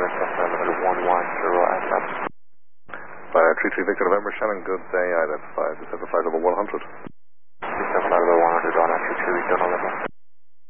Fire 33 Victor November, Shannon, good day, identified. This is the flight level 100.